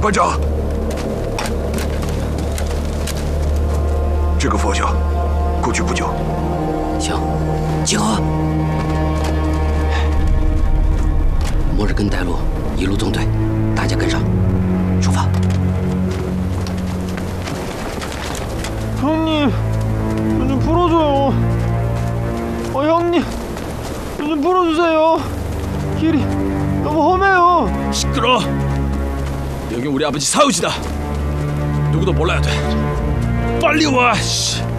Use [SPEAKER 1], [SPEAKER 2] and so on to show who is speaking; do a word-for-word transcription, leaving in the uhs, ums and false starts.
[SPEAKER 1] 班长，这个佛像过去不久。
[SPEAKER 2] 行，集合。末日根带路，一路纵队，大家跟上，出发。
[SPEAKER 3] 형님, 저 좀 풀어줘요. 어, 형님, 저 좀 풀어주세요. 길이 너무 험해요.
[SPEAKER 4] 시끄러. 여기 우리 아버지 사우지다. 누구도 몰라야 돼. 빨리 와. 씨.